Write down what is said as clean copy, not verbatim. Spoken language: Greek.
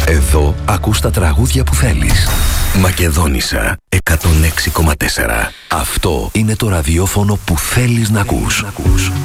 Εδώ ακούς τα τραγούδια που θέλεις. Μακεδόνισσα 106,4. Αυτό είναι το ραδιόφωνο που θέλεις να ακούς.